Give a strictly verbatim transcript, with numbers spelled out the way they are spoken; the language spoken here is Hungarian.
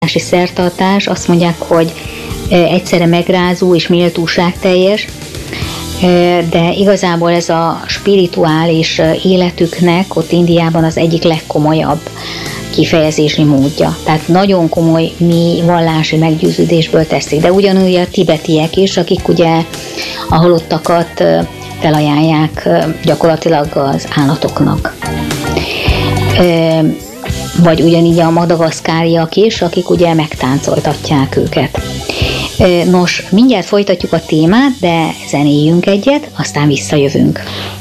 szertartás, azt mondják, hogy egyszerre megrázó és méltóságteljes, de igazából ez a spirituális életüknek ott Indiában az egyik legkomolyabb kifejezési módja. Tehát nagyon komoly, mély vallási meggyőződésből teszik. De ugyanúgy a tibetiek is, akik ugye a halottakat felajánlják gyakorlatilag az állatoknak. Vagy ugyanígy a madagaszkáriak is, akik ugye megtáncoltatják őket. Nos, mindjárt folytatjuk a témát, de zenéljünk egyet, aztán visszajövünk.